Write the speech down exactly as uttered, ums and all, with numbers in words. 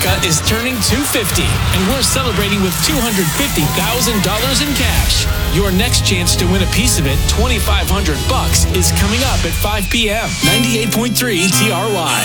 America is turning two hundred fifty, and we're celebrating with two hundred fifty thousand dollars in cash. Your next chance to win a piece of it, twenty-five hundred bucks, is coming up at five p.m. ninety-eight point three T R Y.